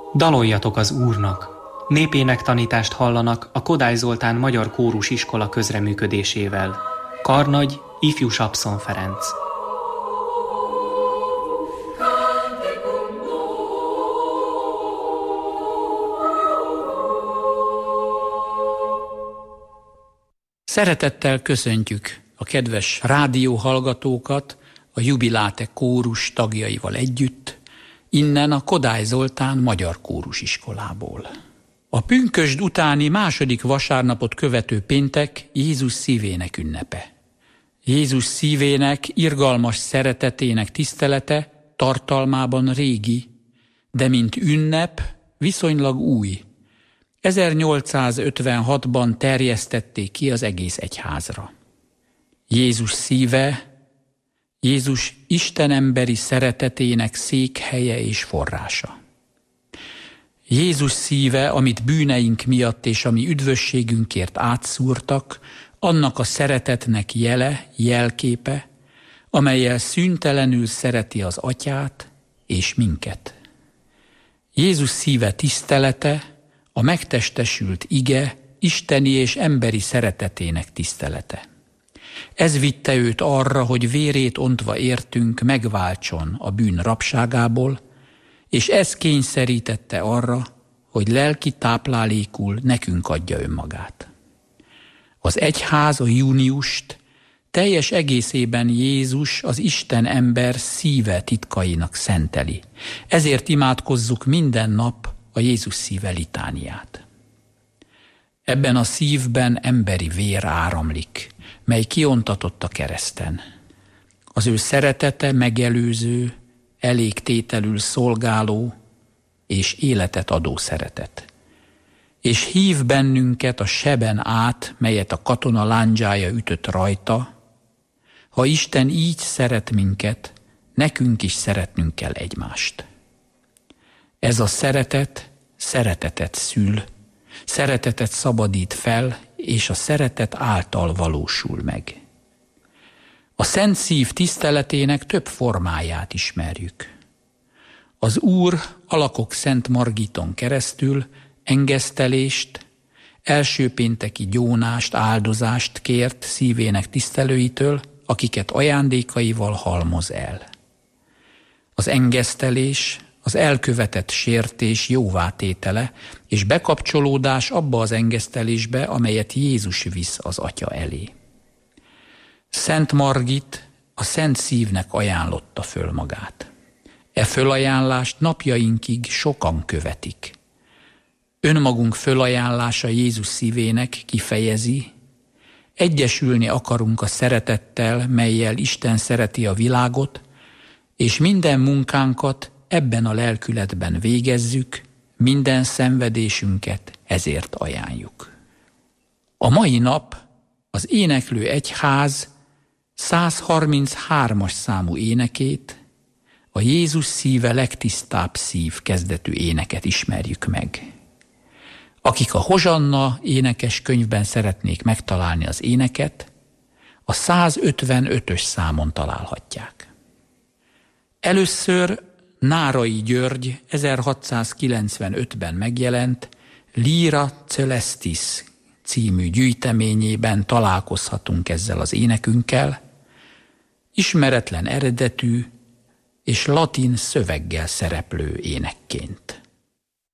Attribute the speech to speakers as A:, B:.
A: Daloljatok az Úrnak! Népének tanítást hallanak a Kodály Zoltán Magyar Kórusiskola közreműködésével. Karnagy Ifjú Sapszon Ferenc.
B: Szeretettel köszöntjük a kedves rádióhallgatókat a Jubiláte kórus tagjaival együtt, innen a Kodály Zoltán Magyar Kórusiskolából. A pünkösd utáni második vasárnapot követő péntek Jézus szívének ünnepe. Jézus szívének irgalmas szeretetének tisztelete tartalmában régi, de mint ünnep viszonylag új. 1856-ban terjesztették ki az egész egyházra. Jézus szíve, Jézus istenemberi szeretetének székhelye és forrása. Jézus szíve, amit bűneink miatt és ami üdvösségünkért átszúrtak, annak a szeretetnek jele, jelképe, amellyel szüntelenül szereti az Atyát és minket. Jézus szíve tisztelete, a megtestesült ige isteni és emberi szeretetének tisztelete. Ez vitte őt arra, hogy vérét ontva értünk megváltson a bűn rabságából, és ez kényszerítette arra, hogy lelki táplálékul nekünk adja önmagát. Az egyház a júniust teljes egészében Jézus az Isten ember szíve titkainak szenteli. Ezért imádkozzuk minden nap a Jézus szíve litániát. Ebben a szívben emberi vér áramlik, mely kiontatott a kereszten. Az ő szeretete megelőző, elégtételül szolgáló és életet adó szeretet. És hív bennünket a seben át, melyet a katona lándzsája ütött rajta. Ha Isten így szeret minket, nekünk is szeretnünk kell egymást. Ez a szeretet szeretetet szül, szeretetet szabadít fel, és a szeretet által valósul meg. A Szent Szív tiszteletének több formáját ismerjük. Az Úr alakok Szent Margiton keresztül engesztelést, első pénteki gyónást, áldozást kért szívének tisztelőitől, akiket ajándékaival halmoz el. Az engesztelés az elkövetett sértés jóvátétele és bekapcsolódás abba az engesztelésbe, amelyet Jézus visz az Atya elé. Szent Margit a Szent Szívnek ajánlotta föl magát. E fölajánlást napjainkig sokan követik. Önmagunk fölajánlása Jézus szívének kifejezi, egyesülni akarunk a szeretettel, mellyel Isten szereti a világot, és minden munkánkat ebben a lelkületben végezzük, minden szenvedésünket ezért ajánljuk. A mai nap az éneklő egyház 133-as számú énekét, a Jézus szíve legtisztább szív kezdetű éneket ismerjük meg. Akik a Hozsanna énekes könyvben szeretnék megtalálni az éneket, a 155-ös számon találhatják. Először Nárai György 1695-ben megjelent Lyra Celestis című gyűjteményében találkozhatunk ezzel az énekünkkel, ismeretlen eredetű és latin szöveggel szereplő énekként.